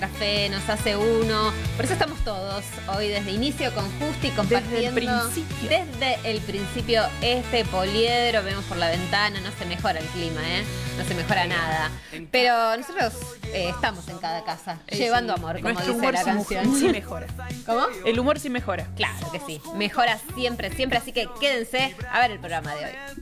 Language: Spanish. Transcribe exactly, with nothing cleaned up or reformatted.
café, nos hace uno. Por eso estamos todos hoy desde inicio con Justi compartiendo. Desde el principio. Desde el principio este poliedro, vemos por la ventana, no se mejora el clima, ¿eh? No se mejora nada. Pero nosotros eh, estamos en cada casa, Eh, llevando sí. amor, como Nuestro dice humor la sí, canción. sí mejora. ¿Cómo? El humor sí mejora. Claro que sí, mejora siempre, siempre, así que quédense a ver el programa de hoy.